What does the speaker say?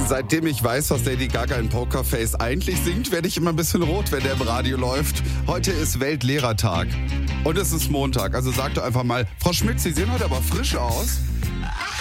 Seitdem ich weiß, was Lady Gaga in Pokerface eigentlich singt, werde ich immer ein bisschen rot, wenn der im Radio läuft. Heute ist Weltlehrertag und es ist Montag. Also sagt doch einfach mal, Frau Schmidt, Sie sehen heute aber frisch aus.